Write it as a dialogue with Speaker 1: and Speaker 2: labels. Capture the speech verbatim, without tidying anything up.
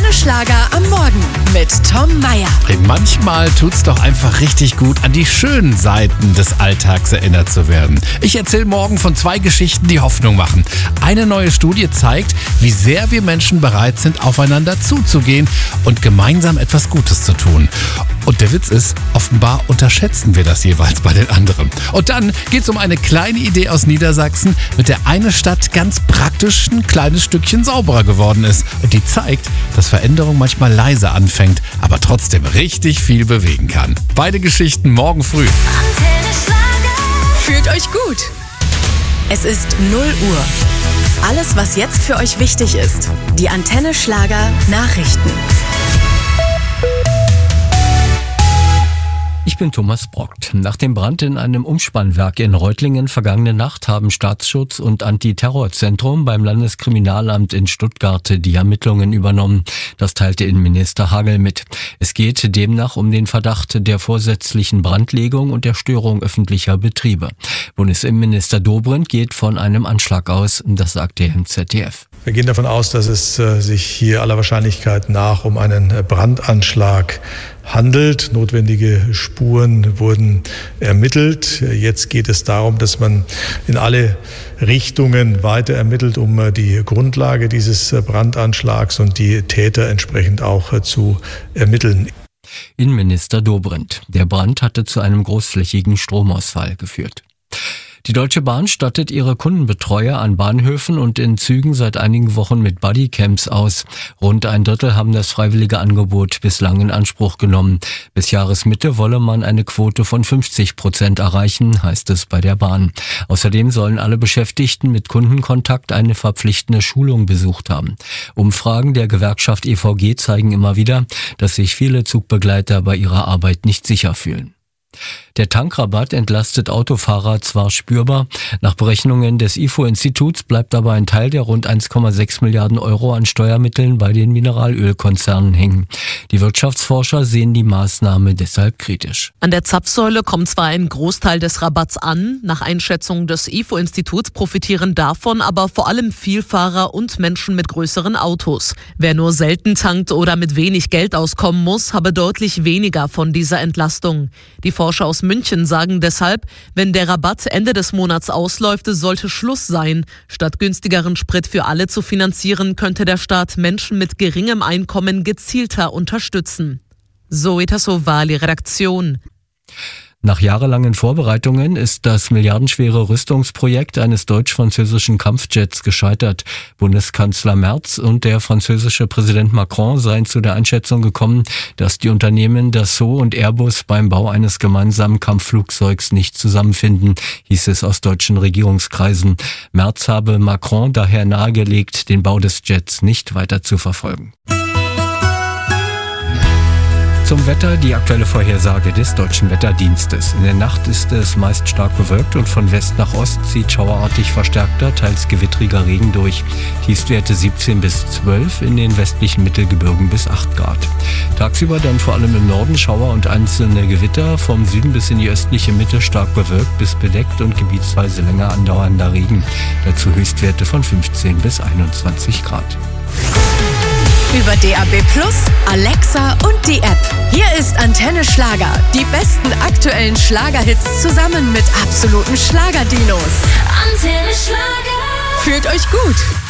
Speaker 1: Antenne Schlager am Morgen mit Tom Meyer.
Speaker 2: Hey, manchmal tut's doch einfach richtig gut, an die schönen Seiten des Alltags erinnert zu werden. Ich erzähle morgen von zwei Geschichten, die Hoffnung machen. Eine neue Studie zeigt, wie sehr wir Menschen bereit sind, aufeinander zuzugehen und gemeinsam etwas Gutes zu tun. Und der Witz ist, offenbar unterschätzen wir das jeweils bei den anderen. Und dann geht's um eine kleine Idee aus Niedersachsen, mit der eine Stadt ganz praktisch ein kleines Stückchen sauberer geworden ist. Und die zeigt, dass Veränderung manchmal leise anfängt, aber trotzdem richtig viel bewegen kann. Beide Geschichten morgen früh.
Speaker 1: Fühlt euch gut. Es ist null Uhr. Alles, was jetzt für euch wichtig ist. Die Antenne Schlager Nachrichten.
Speaker 3: Ich bin Thomas Brockt. Nach dem Brand in einem Umspannwerk in Reutlingen vergangene Nacht haben Staatsschutz und Antiterrorzentrum beim Landeskriminalamt in Stuttgart die Ermittlungen übernommen. Das teilte Innenminister Hagel mit. Es geht demnach um den Verdacht der vorsätzlichen Brandlegung und der Störung öffentlicher Betriebe. Bundesinnenminister Dobrindt geht von einem Anschlag aus, das sagte er im Z D F.
Speaker 4: Wir gehen davon aus, dass es äh, sich hier aller Wahrscheinlichkeit nach um einen Brandanschlag handelt. Notwendige Spuren wurden ermittelt. Jetzt geht es darum, dass man in alle Richtungen weiter ermittelt, um die Grundlage dieses Brandanschlags und die Täter entsprechend auch zu ermitteln.
Speaker 3: Innenminister Dobrindt. Der Brand hatte zu einem großflächigen Stromausfall geführt. Die Deutsche Bahn stattet ihre Kundenbetreuer an Bahnhöfen und in Zügen seit einigen Wochen mit Bodycams aus. Rund ein Drittel haben das freiwillige Angebot bislang in Anspruch genommen. Bis Jahresmitte wolle man eine Quote von fünfzig Prozent erreichen, heißt es bei der Bahn. Außerdem sollen alle Beschäftigten mit Kundenkontakt eine verpflichtende Schulung besucht haben. Umfragen der Gewerkschaft E V G zeigen immer wieder, dass sich viele Zugbegleiter bei ihrer Arbeit nicht sicher fühlen. Der Tankrabatt entlastet Autofahrer zwar spürbar, nach Berechnungen des I F O-Instituts bleibt aber ein Teil der rund eins Komma sechs Milliarden Euro an Steuermitteln bei den Mineralölkonzernen hängen. Die Wirtschaftsforscher sehen die Maßnahme deshalb kritisch.
Speaker 5: An der Zapfsäule kommt zwar ein Großteil des Rabatts an, nach Einschätzung des I F O-Instituts profitieren davon aber vor allem Vielfahrer und Menschen mit größeren Autos. Wer nur selten tankt oder mit wenig Geld auskommen muss, habe deutlich weniger von dieser Entlastung. Die Forscher aus München sagen deshalb, wenn der Rabatt Ende des Monats ausläuft, sollte Schluss sein. Statt günstigeren Sprit für alle zu finanzieren, könnte der Staat Menschen mit geringem Einkommen gezielter unterstützen. Zoe Tassovali, Redaktion.
Speaker 3: Nach jahrelangen Vorbereitungen ist das milliardenschwere Rüstungsprojekt eines deutsch-französischen Kampfjets gescheitert. Bundeskanzler Merz und der französische Präsident Macron seien zu der Einschätzung gekommen, dass die Unternehmen Dassault und Airbus beim Bau eines gemeinsamen Kampfflugzeugs nicht zusammenfinden, hieß es aus deutschen Regierungskreisen. Merz habe Macron daher nahegelegt, den Bau des Jets nicht weiter zu verfolgen. Zum Wetter die aktuelle Vorhersage des Deutschen Wetterdienstes. In der Nacht ist es meist stark bewölkt und von West nach Ost zieht schauerartig verstärkter, teils gewittriger Regen durch. Tiefstwerte siebzehn bis zwölf, in den westlichen Mittelgebirgen bis acht Grad. Tagsüber dann vor allem im Norden Schauer und einzelne Gewitter, vom Süden bis in die östliche Mitte stark bewölkt bis bedeckt und gebietsweise länger andauernder Regen. Dazu Höchstwerte von fünfzehn bis einundzwanzig Grad.
Speaker 1: Über D A B Plus, Alexa und die App. Hier ist Antenne Schlager. Die besten aktuellen Schlagerhits zusammen mit absoluten Schlagerdinos.
Speaker 6: Antenne Schlager.
Speaker 1: Fühlt euch gut.